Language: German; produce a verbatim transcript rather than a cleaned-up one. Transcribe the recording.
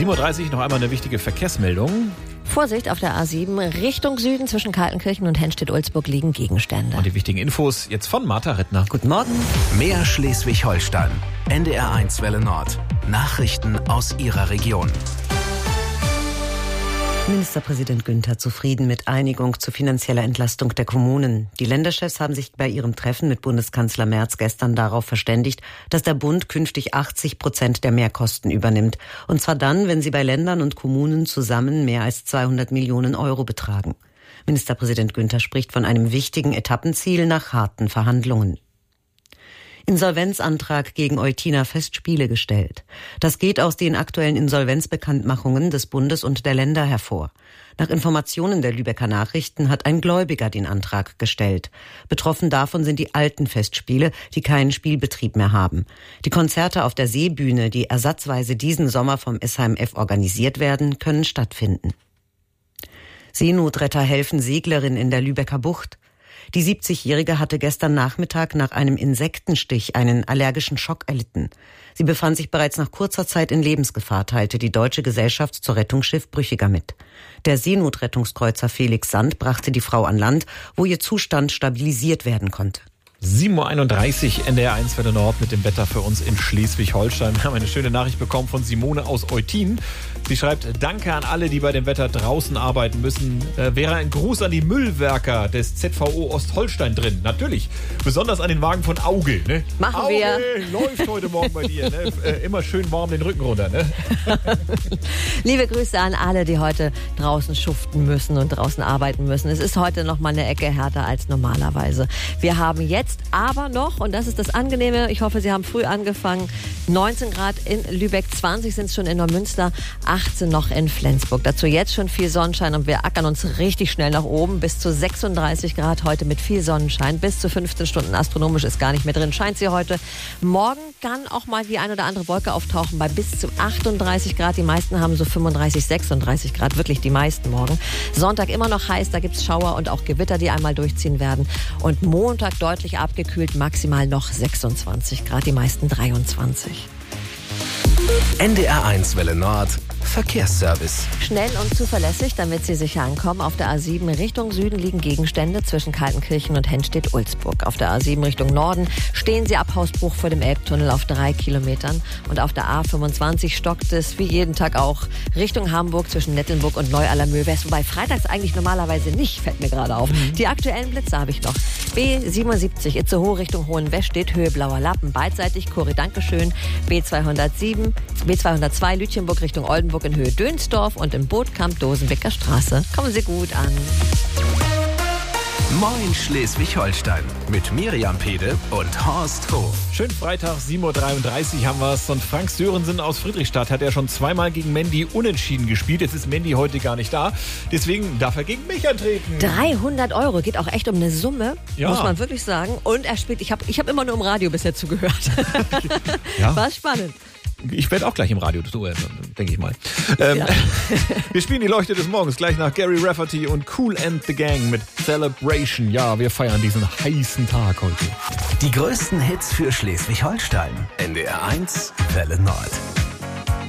sieben Uhr dreißig noch einmal eine wichtige Verkehrsmeldung. Vorsicht auf der A sieben, Richtung Süden zwischen Kaltenkirchen und Henstedt-Ulzburg liegen Gegenstände. Und die wichtigen Infos jetzt von Martha Rittner. Guten Morgen. Mehr Schleswig-Holstein. N D R eins Welle Nord. Nachrichten aus Ihrer Region. Ministerpräsident Günther zufrieden mit Einigung zur finanzieller Entlastung der Kommunen. Die Länderchefs haben sich bei ihrem Treffen mit Bundeskanzler Merz gestern darauf verständigt, dass der Bund künftig achtzig Prozent der Mehrkosten übernimmt. Und zwar dann, wenn sie bei Ländern und Kommunen zusammen mehr als zweihundert Millionen Euro betragen. Ministerpräsident Günther spricht von einem wichtigen Etappenziel nach harten Verhandlungen. Insolvenzantrag gegen Eutina Festspiele gestellt. Das geht aus den aktuellen Insolvenzbekanntmachungen des Bundes und der Länder hervor. Nach Informationen der Lübecker Nachrichten hat ein Gläubiger den Antrag gestellt. Betroffen davon sind die alten Festspiele, die keinen Spielbetrieb mehr haben. Die Konzerte auf der Seebühne, die ersatzweise diesen Sommer vom S H M F organisiert werden, können stattfinden. Seenotretter helfen Seglerin in der Lübecker Bucht. Die siebzigjährige hatte gestern Nachmittag nach einem Insektenstich einen allergischen Schock erlitten. Sie befand sich bereits nach kurzer Zeit in Lebensgefahr, teilte die Deutsche Gesellschaft zur Rettungsschiff Brüchiger mit. Der Seenotrettungskreuzer Felix Sand brachte die Frau an Land, wo ihr Zustand stabilisiert werden konnte. sieben Uhr einunddreißig, N D R eins Welle Nord mit dem Wetter für uns in Schleswig-Holstein. Wir haben eine schöne Nachricht bekommen von Simone aus Eutin. Sie schreibt, danke an alle, die bei dem Wetter draußen arbeiten müssen. Äh, wäre ein Gruß an die Müllwerker des Z V O Ostholstein drin. Natürlich. Besonders an den Wagen von Auge. Ne? Machen Auge wir. Läuft heute Morgen bei dir. Ne? Äh, immer schön warm den Rücken runter. Ne? Liebe Grüße an alle, die heute draußen schuften müssen und draußen arbeiten müssen. Es ist heute noch mal eine Ecke härter als normalerweise. Wir haben jetzt aber noch, und das ist das Angenehme, ich hoffe, Sie haben früh angefangen, neunzehn Grad in Lübeck, zwanzig sind es schon in Neumünster, achtzehn noch in Flensburg. Dazu jetzt schon viel Sonnenschein und wir ackern uns richtig schnell nach oben. Bis zu sechsunddreißig Grad heute mit viel Sonnenschein. Bis zu fünfzehn Stunden astronomisch ist gar nicht mehr drin. Scheint sie heute. Morgen kann auch mal die ein oder andere Wolke auftauchen bei bis zu achtunddreißig Grad. Die meisten haben so fünfunddreißig, sechsunddreißig Grad. Wirklich die meisten morgen. Sonntag immer noch heiß. Da gibt es Schauer und auch Gewitter, die einmal durchziehen werden. Und Montag deutlich abgekühlt. Maximal noch sechsundzwanzig Grad. Die meisten dreiundzwanzig. N D R eins Welle Nord. Verkehrsservice. Schnell und zuverlässig, damit Sie sicher ankommen. Auf der A sieben Richtung Süden liegen Gegenstände zwischen Kaltenkirchen und Henstedt-Ulzburg. Auf der A sieben Richtung Norden stehen Sie ab Hausbruch vor dem Elbtunnel auf drei Kilometern. Und auf der A fünfundzwanzig stockt es, wie jeden Tag auch, Richtung Hamburg zwischen Nettelnburg und Neu-Allermöh-West. Wobei freitags eigentlich normalerweise nicht, fällt mir gerade auf. Mhm. Die aktuellen Blitze habe ich noch. B siebenundsiebzig Itzehoe Richtung Hohenwest steht Höhe Blauer Lappen. Beidseitig, Corrie, Dankeschön. B zweihundertsieben, B zweihundertzwei Lütjenburg Richtung Oldenburg in Höhe Dönsdorf und im Bootkamp Dosenbecker Straße. Kommen Sie gut an. Moin Schleswig-Holstein mit Miriam Pede und Horst Hof. Schön Freitag, sieben Uhr dreiunddreißig haben wir es. Und Frank Sörensen aus Friedrichstadt hat ja schon zweimal gegen Mandy unentschieden gespielt. Jetzt ist Mandy heute gar nicht da. Deswegen darf er gegen mich antreten. dreihundert Euro, geht auch echt um eine Summe, ja. Muss man wirklich sagen. Und er spielt, ich habe ich hab immer nur im Radio bisher zugehört. Ja. War spannend. Ich werde auch gleich im Radio zuhören, denke ich mal. Ähm, ja. Wir spielen die Leuchte des Morgens gleich nach Gary Rafferty und Kool and the Gang mit Celebration. Ja, wir feiern diesen heißen Tag heute. Die größten Hits für Schleswig-Holstein. N D R eins Welle Nord.